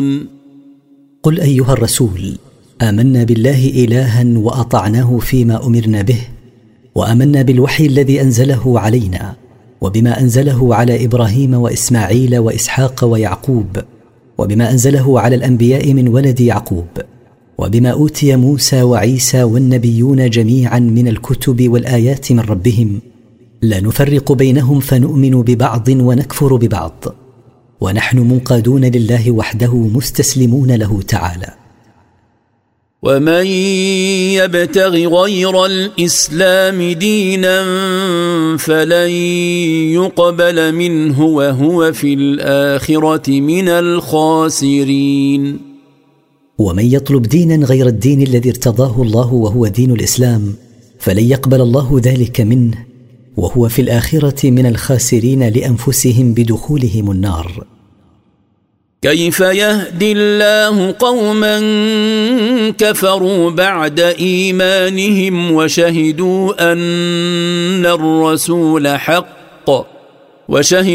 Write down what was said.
تسلمون. قل أيها الرسول: آمنا بالله إلها وأطعناه فيما أمرنا به، وآمنا بالوحي الذي أنزله علينا، وبما أنزله على إبراهيم وإسماعيل وإسحاق ويعقوب، وبما أنزله على الأنبياء من ولد يعقوب، وبما أوتي موسى وعيسى والنبيون جميعا من الكتب والآيات من ربهم، لا نفرق بينهم فنؤمن ببعض ونكفر ببعض، ونحن منقادون لله وحده مستسلمون له تعالى. ومن يبتغ غير الإسلام دينا فلن يقبل منه وهو في الآخرة من الخاسرين. ومن يطلب دينا غير الدين الذي ارتضاه الله وهو دين الإسلام فلن يقبل الله ذلك منه، وهو في الآخرة من الخاسرين لأنفسهم بدخولهم النار. كيف يهدي الله قوما كفروا بعد إيمانهم وشهدوا أن الرسول حق